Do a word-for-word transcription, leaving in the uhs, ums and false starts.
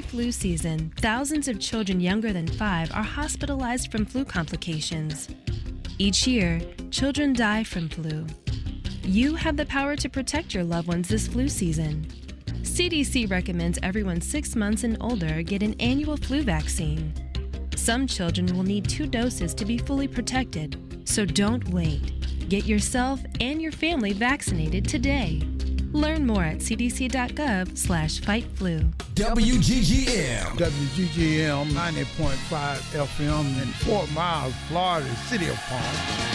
flu season, thousands of children younger than five are hospitalized from flu complications. Each year, children die from flu. You have the power to protect your loved ones this flu season. C D C recommends everyone six months and older get an annual flu vaccine. Some children will need two doses to be fully protected, so don't wait. Get yourself and your family vaccinated today. Learn more at c d c dot gov slash fight flu. W G G M. W G G M ninety point five F M in Fort Myers, Florida, City of Palm.